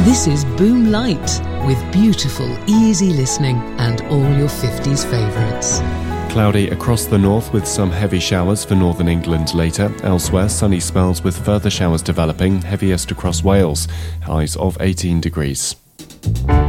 This is Boom Light with beautiful, easy listening and all your 50s favourites. Cloudy across the north with some heavy showers for northern England later. Elsewhere, sunny spells with further showers developing, heaviest across Wales. Highs of 18 degrees.